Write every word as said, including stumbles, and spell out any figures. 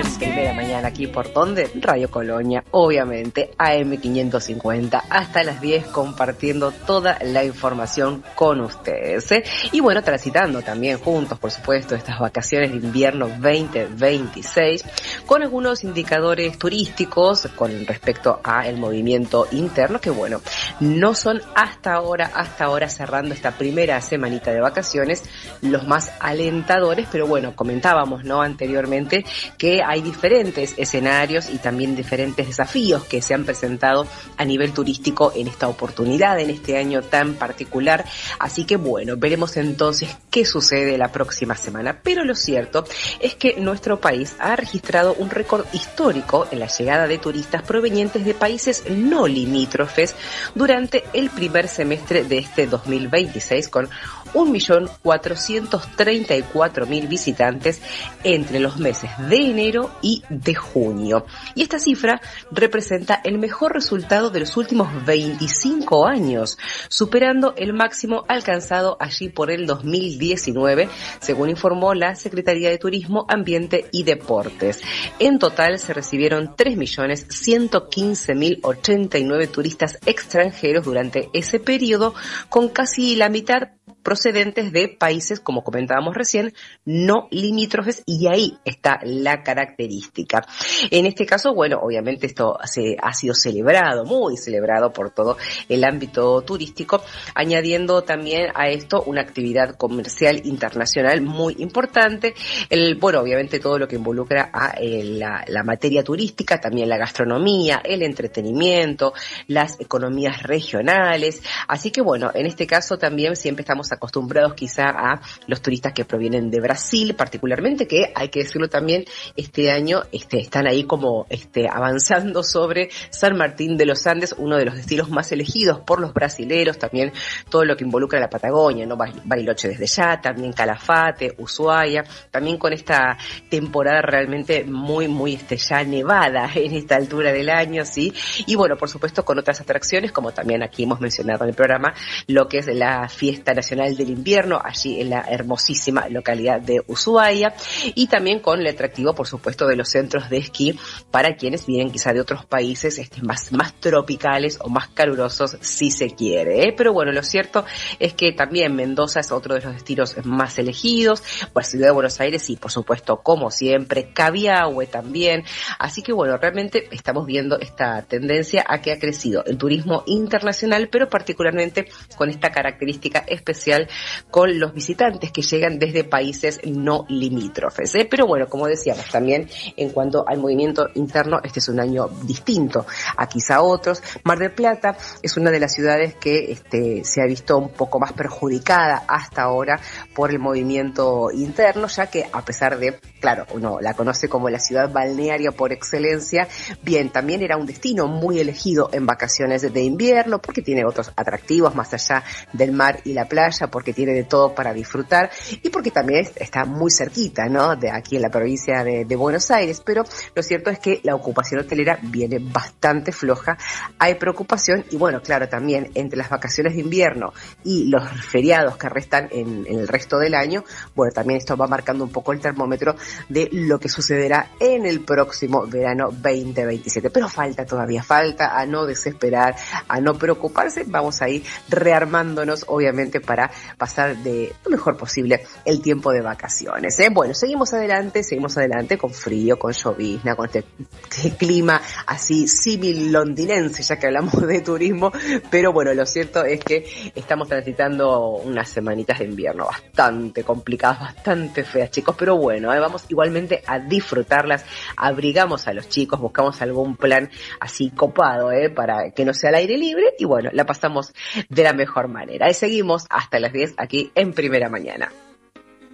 En Primera Mañana, aquí por donde Radio Colonia, obviamente A M quinientos cincuenta, hasta las diez, compartiendo toda la información con ustedes, ¿eh? Y bueno, transitando también juntos, por supuesto, estas vacaciones de invierno veinte veintiséis, con algunos indicadores turísticos con respecto a el movimiento interno, que bueno, no son hasta ahora, hasta ahora cerrando esta primera semanita de vacaciones, los más alentadores, pero bueno, comentábamos, ¿no?, anteriormente, que hay diferentes escenarios y también diferentes desafíos que se han presentado a nivel turístico en esta oportunidad, en este año tan particular. Así que bueno, veremos entonces qué sucede la próxima semana. Pero lo cierto es que nuestro país ha registrado un récord histórico en la llegada de turistas provenientes de países no limítrofes durante el primer semestre de este dos mil veintiséis, con un millón cuatrocientos treinta y cuatro mil visitantes entre los meses de enero y de junio. Y esta cifra representa el mejor resultado de los últimos veinticinco años, superando el máximo alcanzado allí por el dos mil diecinueve, según informó la Secretaría de Turismo, Ambiente y Deportes. En total se recibieron tres millones ciento quince mil ochenta y nueve turistas extranjeros durante ese periodo, con casi la mitad procedentes de países, como comentábamos recién, no limítrofes, y ahí está la característica. En este caso, bueno, obviamente esto se ha sido celebrado, muy celebrado por todo el ámbito turístico, añadiendo también a esto una actividad comercial internacional muy importante. El, bueno, obviamente todo lo que involucra a eh, la, la materia turística, también la gastronomía, el entretenimiento, las economías regionales. Así que bueno, en este caso también siempre estamos acostumbrados quizá a los turistas que provienen de Brasil, particularmente, que hay que decirlo también, este año este, están ahí como este, avanzando sobre San Martín de los Andes, uno de los destinos más elegidos por los brasileros, también todo lo que involucra la Patagonia, ¿no? Bariloche desde ya, también Calafate, Ushuaia, también con esta temporada realmente muy, muy este, ya nevada en esta altura del año, ¿sí? Y bueno, por supuesto con otras atracciones, como también aquí hemos mencionado en el programa, lo que es la Fiesta Nacional del Invierno, allí en la hermosísima localidad de Ushuaia, y también con el atractivo, por supuesto, de los centros de esquí para quienes vienen quizá de otros países este, más, más tropicales o más calurosos, si se quiere, ¿eh? Pero bueno, lo cierto es que también Mendoza es otro de los destinos más elegidos, pues Ciudad de Buenos Aires y, por supuesto, como siempre, Cabiahue también. Así que bueno, realmente estamos viendo esta tendencia a que ha crecido el turismo internacional, pero particularmente con esta característica especial con los visitantes que llegan desde países no limítrofes, ¿eh? Pero bueno, como decíamos, también en cuanto al movimiento interno, este es un año distinto a quizá otros. Mar del Plata es una de las ciudades que este, se ha visto un poco más perjudicada hasta ahora por el movimiento interno, ya que a pesar de, claro, uno la conoce como la ciudad balnearia por excelencia, bien, también era un destino muy elegido en vacaciones de invierno, porque tiene otros atractivos más allá del mar y la playa, porque tiene de todo para disfrutar y porque también está muy cerquita, ¿no?, de aquí en la provincia de, de Buenos Aires. Pero lo cierto es que la ocupación hotelera viene bastante floja, hay preocupación y bueno, claro, también entre las vacaciones de invierno y los feriados que restan en, en el resto del año, bueno, también esto va marcando un poco el termómetro de lo que sucederá en el próximo verano veinte veintisiete. Pero falta todavía, falta a no desesperar, a no preocuparse, vamos a ir rearmándonos obviamente para pasar de lo mejor posible el tiempo de vacaciones, ¿eh? Bueno, seguimos adelante, seguimos adelante con frío, con llovizna, con este, este clima así símil londinense, ya que hablamos de turismo, pero bueno, lo cierto es que estamos transitando unas semanitas de invierno bastante complicadas, bastante feas, chicos, pero bueno, ¿eh? Vamos igualmente a disfrutarlas, abrigamos a los chicos, buscamos algún plan así copado, ¿eh?, para que no sea al aire libre y bueno, la pasamos de la mejor manera. Y seguimos hasta las diez aquí en Primera Mañana.